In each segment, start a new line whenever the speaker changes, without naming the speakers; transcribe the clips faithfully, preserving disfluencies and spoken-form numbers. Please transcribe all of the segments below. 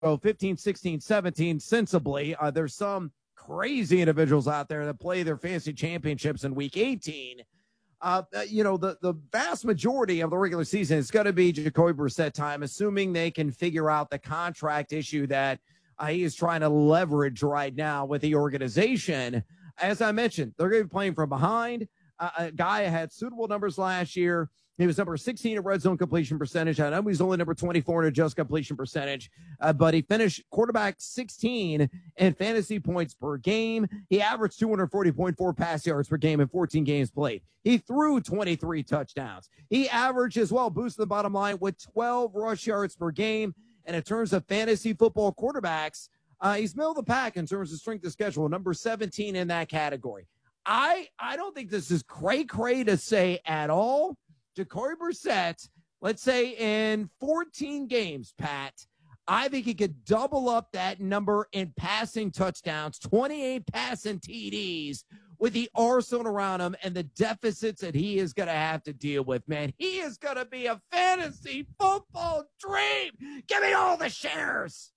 fifteen, sixteen, seventeen, sensibly. Uh, there's some crazy individuals out there that play their fantasy championships in week eighteen. Uh, you know, the, the vast majority of the regular season is going to be Jacoby Brissett time, assuming they can figure out the contract issue that uh, he is trying to leverage right now with the organization. As I mentioned, they're going to be playing from behind. Uh, a guy had suitable numbers last year. He was number sixteen in red zone completion percentage. I know he's only number twenty-four in adjusted completion percentage, uh, but he finished quarterback sixteen in fantasy points per game. He averaged two forty point four pass yards per game in fourteen games played. He threw twenty-three touchdowns. He averaged as well, boosted the bottom line with twelve rush yards per game. And in terms of fantasy football quarterbacks, uh, he's middle of the pack in terms of strength of schedule, number seventeen in that category. I, I don't think this is cray-cray to say at all. Jacoby Brissett, let's say in fourteen games, Pat, I think he could double up that number in passing touchdowns, twenty-eight passing T Ds with the arsenal around him and the deficits that he is going to have to deal with, man. He is going to be a fantasy football dream. Give me all the shares.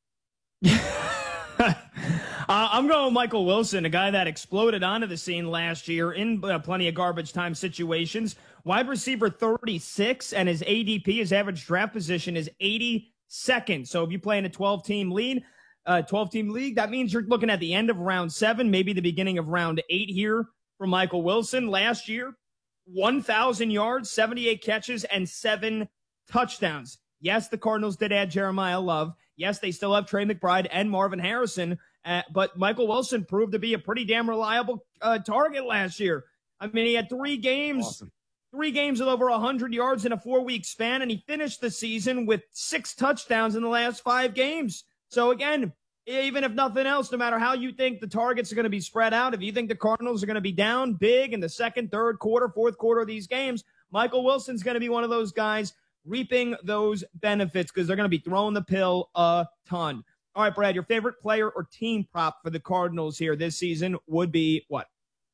uh, I'm going with Michael Wilson, a guy that exploded onto the scene last year in uh, plenty of garbage time situations. Wide receiver thirty-six, and his A D P, his average draft position, is eighty-second. So if you play in a twelve-team league, uh, twelve-team league, that means you're looking at the end of round seven, maybe the beginning of round eight here for Michael Wilson. Last year, one thousand yards, seventy-eight catches, and seven touchdowns. Yes, the Cardinals did add Jeremiah Love. Yes, they still have Trey McBride and Marvin Harrison, uh, but Michael Wilson proved to be a pretty damn reliable uh, target last year. I mean, he had three games, awesome. three games with over one hundred yards in a four-week span, and he finished the season with six touchdowns in the last five games. So, again, even if nothing else, no matter how you think the targets are going to be spread out, if you think the Cardinals are going to be down big in the second, third quarter, fourth quarter of these games, Michael Wilson's going to be one of those guys reaping those benefits because they're going to be throwing the pill a ton. All right, Brad, your favorite player or team prop for the Cardinals here this season would be what?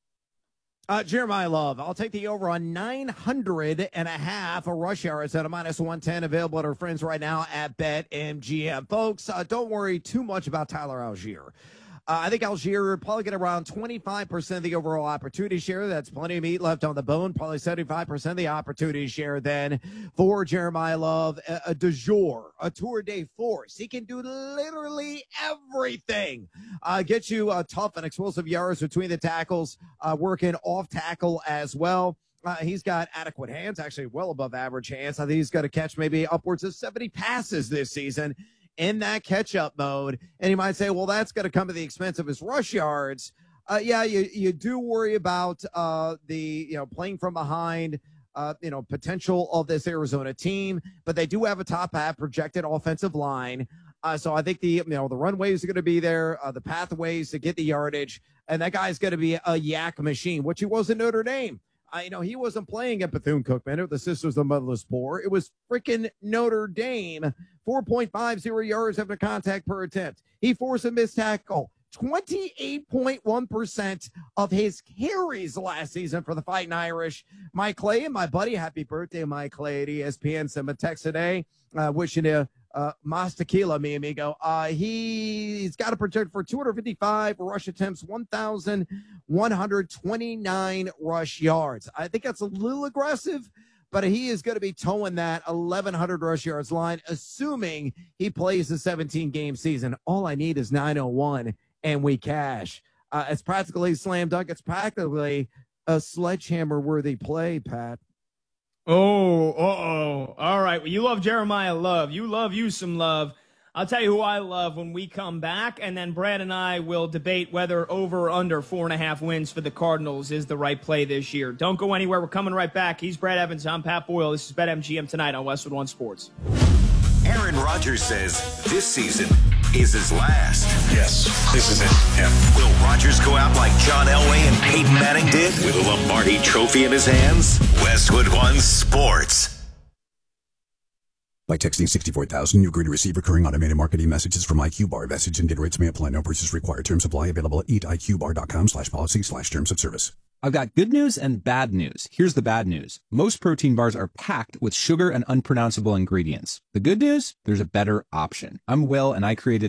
Uh, Jeremiah Love. I'll take the over on nine hundred and a half a rush yards at a minus one ten, available at our friends right now at BetMGM. Folks, uh, don't worry too much about Tyler Algier. Uh, I think Algier probably get around twenty-five percent of the overall opportunity share. That's plenty of meat left on the bone. Probably seventy-five percent of the opportunity share then for Jeremiah Love. A, a du jour, a tour de force. He can do literally everything. Uh, get you uh, tough and explosive yards between the tackles, uh, working off tackle as well. Uh, he's got adequate hands, actually well above average hands. I think he's going to catch maybe upwards of seventy passes this season in that catch-up mode. And you might say, well, that's going to come at the expense of his rush yards. Uh, yeah, you, you do worry about uh, the, you know, playing from behind, uh, you know, potential of this Arizona team, but they do have a top half projected offensive line. Uh, so I think the, you know, the runways are going to be there, uh, the pathways to get the yardage, and that guy's going to be a yak machine, which he was in Notre Dame. I you know he wasn't playing at Bethune-Cookman, the Sisters of the Motherless Poor. It was freaking Notre Dame. four point five zero yards after contact per attempt. He forced a missed tackle. twenty-eight point one percent of his carries last season for the Fighting Irish. Mike Clay and my buddy, happy birthday, Mike Clay at E S P N. Sent him a text today, uh, wishing you uh, mas tequila, mi amigo. Uh, he, he's got a project for two hundred fifty-five rush attempts, one thousand one hundred twenty-nine rush yards. I think that's a little aggressive, but he is going to be towing that eleven hundred rush yards line, assuming he plays the seventeen-game season. All I need is nine oh one, and we cash. Uh, it's practically slam dunk. It's practically a sledgehammer-worthy play, Pat.
Oh, uh-oh. All right. Well, you love Jeremiah Love. You love you some love. I'll tell you who I love when we come back, and then Brad and I will debate whether over or under four and a half wins for the Cardinals is the right play this year. Don't go anywhere. We're coming right back. He's Brad Evans. I'm Pat Boyle. This is BetMGM tonight on Westwood One Sports.
Aaron Rodgers says this season is his last.
Yes, this is it. Yeah.
Will Rodgers go out like John Elway and Peyton Manning did with a Lombardi trophy in his hands? Westwood One Sports.
By texting sixty-four thousand, you agree to receive recurring automated marketing messages from I Q Bar. Message and data rates may apply. No purchase required. Terms apply. Available at eat I Q bar dot com slash policy slash terms of service.
I've got good news and bad news. Here's the bad news. Most protein bars are packed with sugar and unpronounceable ingredients. The good news? There's a better option. I'm Will, and I created